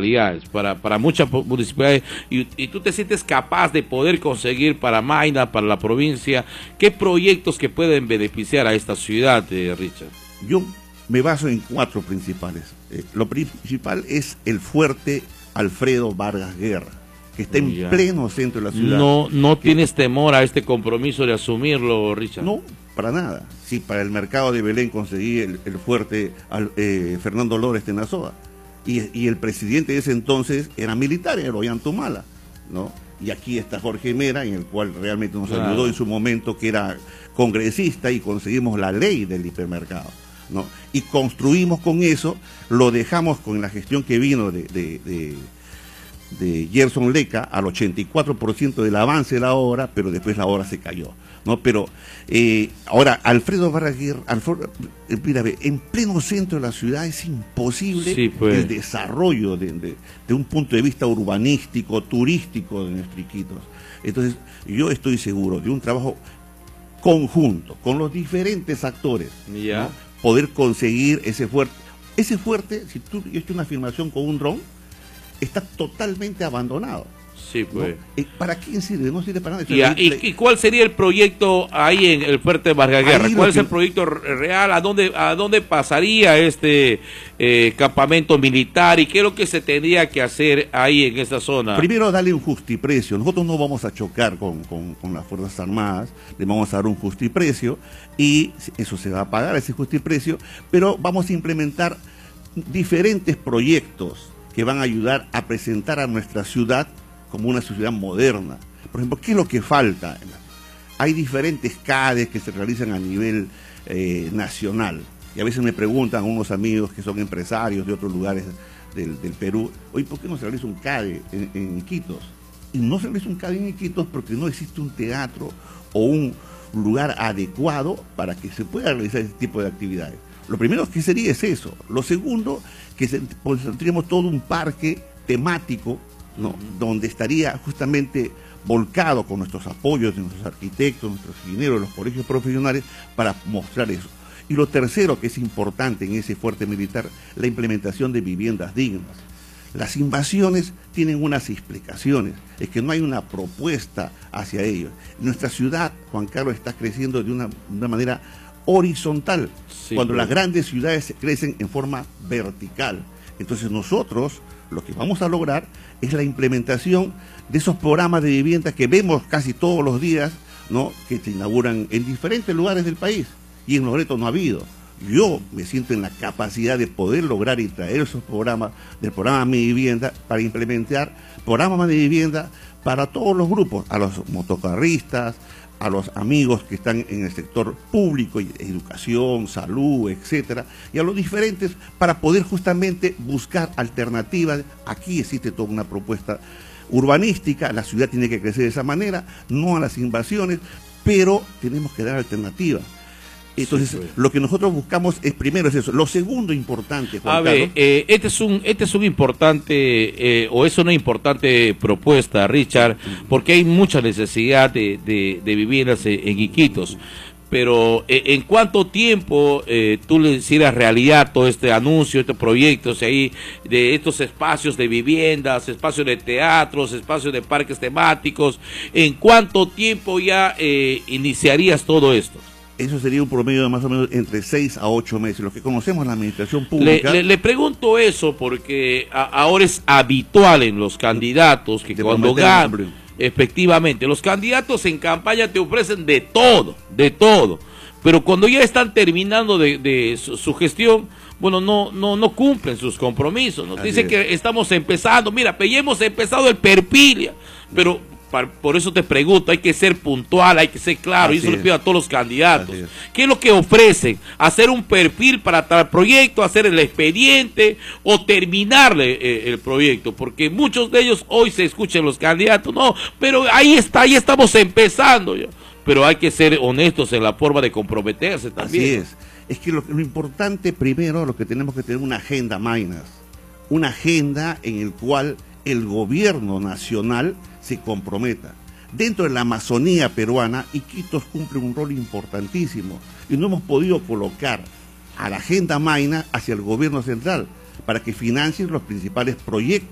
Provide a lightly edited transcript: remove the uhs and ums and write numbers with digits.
municipalidades, para muchas municipalidades, y tú te sientes capaz de poder conseguir para Maina, para la provincia, ¿qué proyectos que pueden beneficiar a esta ciudad, Richard? Yo me baso en 4 principales. Lo principal es el fuerte Alfredo Vargas Guerra, que está en pleno centro de la ciudad. ¿No tienes temor a este compromiso de asumirlo, Richard? No, para nada. Sí, para el mercado de Belén conseguí el fuerte Fernando Lores Tenazoa. Y el presidente de ese entonces era militar, era Ollantumala, ¿no? Y aquí está Jorge Mera, en el cual realmente nos ayudó en su momento, que era congresista, y conseguimos la ley del hipermercado, ¿no? Y construimos con eso, lo dejamos con la gestión que vino de Gerson Leca al 84% del avance de la obra, pero después la obra se cayó, ¿no? Pero ahora Alfredo Barraguer, mírame, en pleno centro de la ciudad es imposible el desarrollo de un punto de vista urbanístico, turístico de nuestros Iquitos. Entonces yo estoy seguro de un trabajo conjunto con los diferentes actores, ¿no? Poder conseguir ese fuerte. Ese fuerte, si tú yo he hecho una afirmación con un dron, está totalmente abandonado. Sí, pues. ¿No? ¿Para quién sirve? No sirve para nada. ¿Y cuál sería el proyecto ahí en el fuerte Vargas Guerra? ¿Cuál es el proyecto real? ¿A dónde pasaría este campamento militar? ¿Y qué es lo que se tendría que hacer ahí en esa zona? Primero, darle un justiprecio. Nosotros no vamos a chocar con las Fuerzas Armadas, le vamos a dar un justiprecio y eso se va a pagar, ese justiprecio, pero vamos a implementar diferentes proyectos que van a ayudar a presentar a nuestra ciudad como una ciudad moderna. Por ejemplo, ¿qué es lo que falta? Hay diferentes CADES que se realizan a nivel nacional, y a veces me preguntan unos amigos que son empresarios de otros lugares del Perú, oye, ¿por qué no se realiza un CADE en Iquitos? Y no se realiza un CADE en Iquitos porque no existe un teatro o un lugar adecuado para que se pueda realizar ese tipo de actividades. Lo primero que sería es eso. Lo segundo, que tendríamos todo un parque temático, ¿no? Donde estaría justamente volcado con nuestros apoyos de nuestros arquitectos, nuestros ingenieros, los colegios profesionales, para mostrar eso. Y lo tercero, que es importante en ese fuerte militar, la implementación de viviendas dignas. Las invasiones tienen unas explicaciones, es que no hay una propuesta hacia ellos. Nuestra ciudad, Juan Carlos, está creciendo de una manera horizontal, cuando las grandes ciudades crecen en forma vertical. Entonces nosotros lo que vamos a lograr es la implementación de esos programas de vivienda que vemos casi todos los días, ¿no? Que se inauguran en diferentes lugares del país, y en Loreto no ha habido. Yo me siento en la capacidad de poder lograr y traer esos programas del programa Mi Vivienda para implementar programas de vivienda para todos los grupos, a los motocarristas, a los amigos que están en el sector público, educación, salud, etcétera, y a los diferentes, para poder justamente buscar alternativas. Aquí existe toda una propuesta urbanística, la ciudad tiene que crecer de esa manera, no a las invasiones, pero tenemos que dar alternativas. Entonces, lo que nosotros buscamos es primero es eso. Lo segundo importante, Juan Carlos, este es un importante o es una importante propuesta, Richard, porque hay mucha necesidad de viviendas en Iquitos. Pero ¿en cuánto tiempo tú le hicieras realidad todo este anuncio, estos proyectos ahí, de estos espacios de viviendas, espacios de teatros, espacios de parques temáticos? ¿En cuánto tiempo ya iniciarías todo esto? Eso sería un promedio de más o menos entre 6 a 8 meses, lo que conocemos en la administración pública. Le pregunto eso porque ahora es habitual en los candidatos que cuando ganan, efectivamente, los candidatos en campaña te ofrecen de todo, pero cuando ya están terminando de su gestión, bueno, no cumplen sus compromisos, nos dicen que estamos empezando, mira, ya hemos empezado el Perpilia, pero por eso te pregunto, hay que ser puntual, hay que ser claro, y eso le pido a todos los candidatos. ¿Qué es lo que ofrecen? ¿Hacer un perfil para tal proyecto, hacer el expediente o terminarle el proyecto? Porque muchos de ellos hoy se escuchan los candidatos, no, pero ahí estamos empezando ya. Pero hay que ser honestos en la forma de comprometerse también. Así es que lo importante primero, lo que tenemos que tener una agenda, Mainas, una agenda en el cual el gobierno nacional se comprometa. Dentro de la Amazonía peruana, Iquitos cumple un rol importantísimo y no hemos podido colocar a la agenda Maina hacia el gobierno central para que financien los principales proyectos